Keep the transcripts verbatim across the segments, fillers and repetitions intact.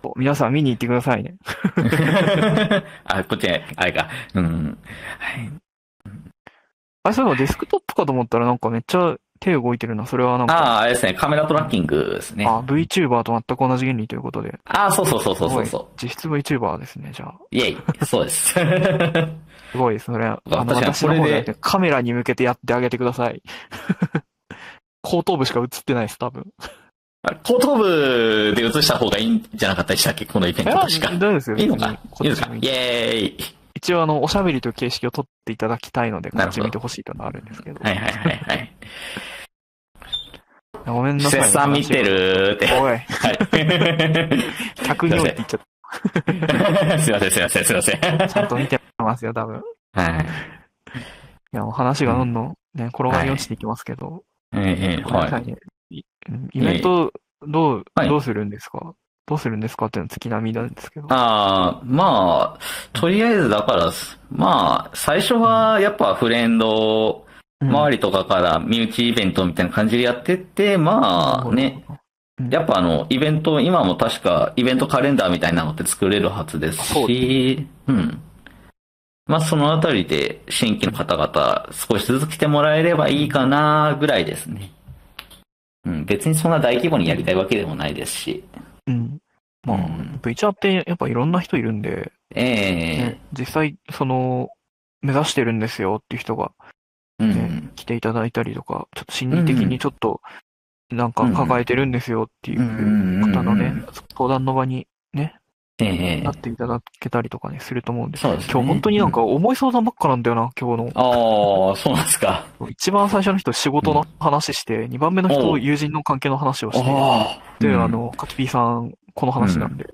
皆さん見に行ってくださいね。 あ、こっち、あれか。うん。はい。 あれ、そういえばデスクトップかと思ったらなんかめっちゃ手動いてるな。それはなんか、 ああ、あれですね。カメラトラッキングですね。 あ、VTuber と全く同じ原理ということで。 ああ、そうそうそうそうすごい。 そうそ実質 VTuber ですね、じゃあ。 う。イェイ。そうです。 すごいです。それ、あの、 確かに私の方じゃなくてこれで、 カメラに向けてやってあげてください。後頭部しか映ってないです、多分。 後頭部で映した方がいいんじゃなかったでしたっけこのイベント確か。 大丈夫ですよ。 いいのか別にいいですかイェーイ。 一応あの、おしゃべりという形式を取っていただきたいので、こなるほど。 っち見てほしいというのはあるんですけど。 はいはいはいはい。 ごめんなさい。 施設さん見てるーって。 おい。 はい。 客においって言っちゃっすいませんすいませんすいません。 た。ちゃんと見てますよ、多分。 はい。 いや、もう話がどんどんね、転がり落ちていきますけど。 ええ、はい。 イベント、どう、 はいどうするんですかどうするんですかっていうのは月並みなんですけど。 ああ、まあ、とりあえずだから、まあ、最初はやっぱフレンド周りとかから身内イベントみたいな感じでやってって、まあね、やっぱあの、イベント、今も確かイベントカレンダーみたいなのって作れるはずですし、うん。まあそのあたりで新規の方々少しずつ来てもらえればいいかなぐらいですね。うん、別にそんな大規模にやりたいわけでもないですし。 うん。まあ、うん、ブイチャー ってやっぱいろんな人いるんで、 ええーね、実際、その、目指してるんですよっていう人が、ね、うん、来ていただいたりとか、ちょっと心理的にちょっと、なんか抱えてるんですよっていう方のね、相談の場にね、 ええなっていただけたりとかね、すると思うんです。 そうですね。 今日本当になんか重い相談ばっかなんだよな、今日の。 ああ、そうなんですか。 一番最初の人仕事の話して、二、番目の人友人の関係の話をして、で、あの、カキピーさん、この話なんで。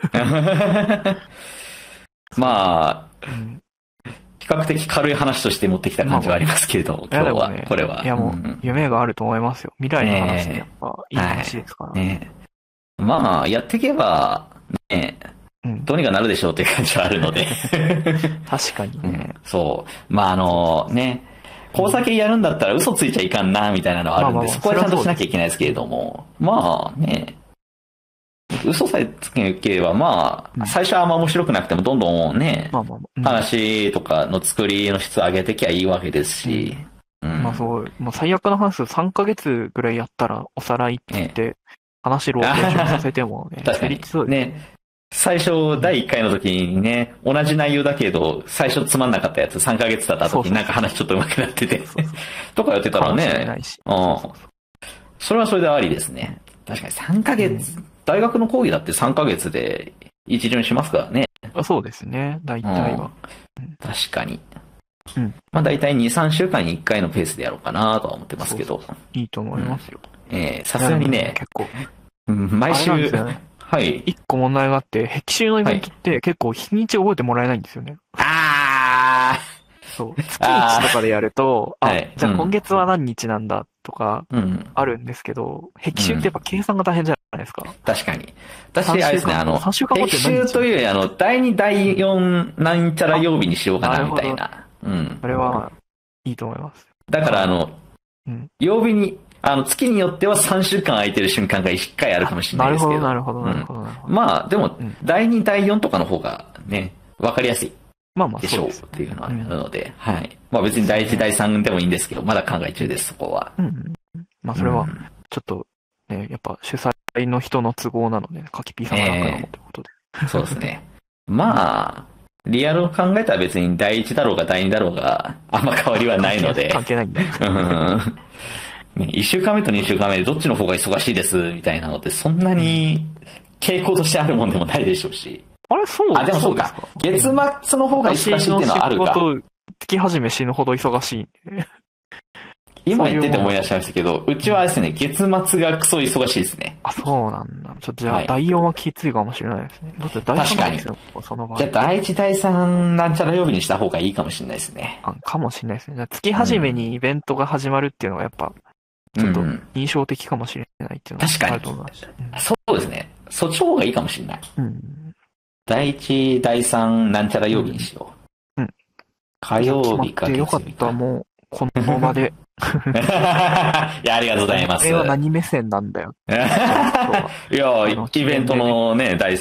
まあ、比較的軽い話として持ってきた感じはありますけれども、今日は、これは。 いやもう、夢があると思いますよ。未来の話ってやっぱいい話ですから。 ね、まあ、やっていけば、ね、どうにかなるでしょうっていう感じはあるので。 確かにね。 そう。まあ、あの、ね、交差系やるんだったら嘘ついちゃいかんな、みたいなのはあるんで、そこはちゃんとしなきゃいけないですけれども、まあね、嘘さえつければ、まあ、最初はあんま面白くなくても、どんどんね、話とかの作りの質を上げてきゃいいわけですし。 まあそう、まあ最悪の話さんかげつぐらいやったらおさらいって言って、話ローテーションさせてもね、 確かに。ね。最初、だいいっかいの時にね、同じ内容だけど、最初つまんなかったやつ、さんかげつ経った時になんか話ちょっと上手くなってて、とかやってたらね、うん。それはそれでありですね。確かにさんかげつ、うん、大学の講義だってさんかげつで一巡しますからね。 そうですね、大体は。 うん、確かに。 うん。 まあ大体に、さんしゅうかんにいっかいのペースでやろうかなとは思ってますけど。 そうそういいと思いますよ。 うん、えー、さすがにね、 結構、 うん、毎週、はい。 一個問題があって、壁集のイベントって結構日にち覚えてもらえないんですよね。 あーそう。月いちとかでやると、あ、じゃあ今月は何日なんだとか、あるんですけど、壁集ってやっぱ計算が大変じゃないですか。 確かに。私、あれですね、あの、 壁集というより、あの、だいに、だいよんなんちゃら曜日にしようかな、みたいな。うん。 それは、いいと思います。 だから、あの、曜日に、あの、月によってはさんしゅうかん空いてる瞬間がいっかいあるかもしれないですけど。 なるほど、なるほど、なるほど。 まあ、でも、だいに、だいよんとかの方がね、わかりやすい。 まあまあ、 でしょうっていうのはあるので、はい。まあ別にだいいち、だいさんでもいいんですけど、まだ考え中です、そこは。 うん。まあそれは、ちょっと、ね、やっぱ主催の人の都合なので、カキピーさんが楽なのということで。 そうですね。まあ、リアルを考えたら別にだいいちだろうがだいにだろうが、あんま変わりはないので。 関係ないんだ。 いっしゅうかんめとにしゅうかんめでどっちの方が忙しいです、みたいなのってそんなに傾向としてあるもんでもないでしょうし。 あれ、そうあ、でもそうか。月末の方が忙しいっていうのはあるか。 月始め死ぬほど忙しい。 今言ってて思い出しましたけど、うちはですね、月末がクソ忙しいですね。 あ、そうなんだ。ちょっとじゃあ、だいよんはきついかもしれないですね。だってだいさんなんですよ、その場合。 じゃあ、だいいち、だいさんなんちゃら曜日にした方がいいかもしれないですね。 あ、かもしれないですね。じゃあ、月始めにイベントが始まるっていうのがやっぱ、ちょっと印象的かもしれないっていうのがあると思います。 確かに。そうですね。そっちの方がいいかもしれない。 うん。 だいいち、だいさんなんちゃら曜日にしよう。うん。 火曜日か月曜日か。 よかった、もう、この場で。 いや、ありがとうございます。 これは何目線なんだよ。 いや、イベントのね、第